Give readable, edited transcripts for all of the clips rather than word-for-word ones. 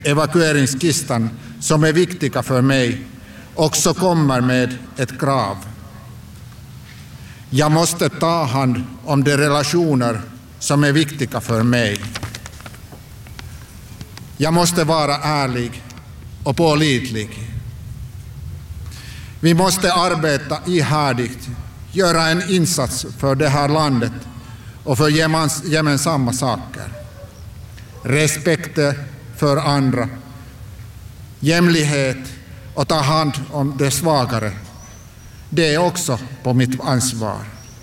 Evakueringskistan som är viktiga för mig också kommer med ett krav. Jag måste ta hand om de relationer som är viktiga för mig. Jag måste vara ärlig och pålitlig. Vi måste arbeta ihärdigt, göra en insats för det här landet och för gemensamma saker. Respekt för andra, jämlikhet och ta hand om det svagare. Det är också på mitt ansvar.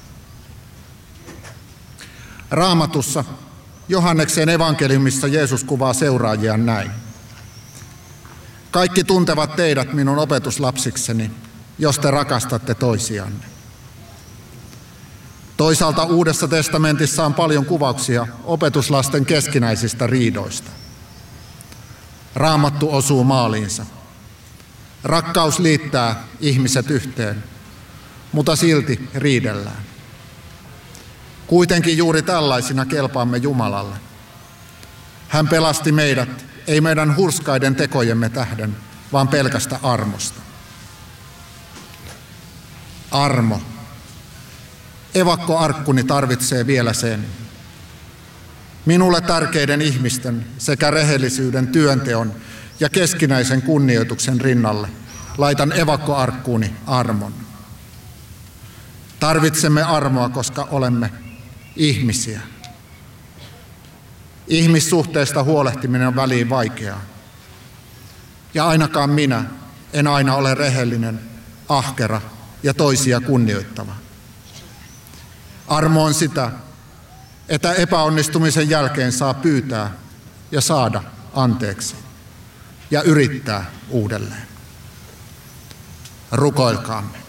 Raamatussa Johanneksen evankeliumissa Jeesus kuvaa seuraajiaan näin. Kaikki tuntevat teidät minun opetuslapsikseni, jos te rakastatte toisianne. Toisaalta Uudessa testamentissa on paljon kuvauksia opetuslasten keskinäisistä riidoista. Raamattu osuu maaliinsa. Rakkaus liittää ihmiset yhteen, mutta silti riidellään. Kuitenkin juuri tällaisina kelpaamme Jumalalle. Hän pelasti meidät, ei meidän hurskaiden tekojemme tähden, vaan pelkästä armosta. Armo. Evakkoarkkuni tarvitsee vielä sen. Minulle tärkeiden ihmisten sekä rehellisyyden, työnteon ja keskinäisen kunnioituksen rinnalle laitan evakkoarkkuuni armon. Tarvitsemme armoa, koska olemme ihmisiä. Ihmissuhteista huolehtiminen on väliin vaikeaa. Ja ainakaan minä en aina ole rehellinen, ahkera ja toisia kunnioittava. Armo on sitä, että epäonnistumisen jälkeen saa pyytää ja saada anteeksi ja yrittää uudelleen. Rukoilkaamme.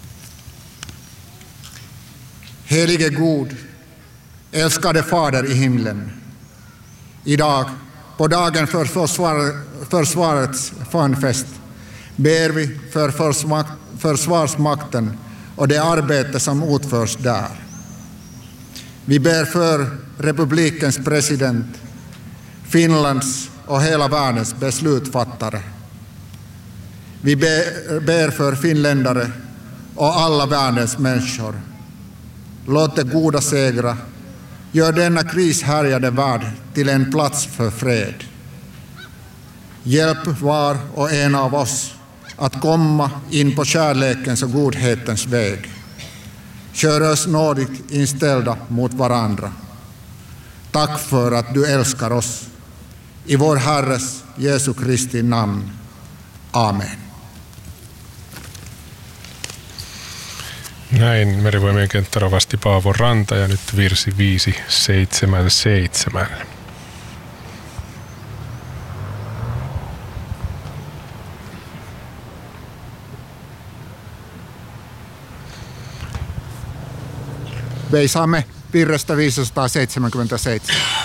Helige Gud, älskade Fader i himlen. Idag, på dagen för försvarets fanfest, ber vi för försvarsmakten och det arbete som utförs där. Vi ber för republikens president, Finlands och hela världens beslutsfattare. Vi ber för finländare och alla världens människor. Låt det goda segra. Gör denna krishärjade värld till en plats för fred. Hjälp var och en av oss att komma in på kärlekens och godhetens väg. Kör oss nådigt inställda mot varandra. Tack för att du älskar oss. I vår Herres Jesu Kristi namn. Amen. Näin Merivoimien kenttärovasti Paavo Ranta ja nyt virsi 577. Veisaamme virrestä 577.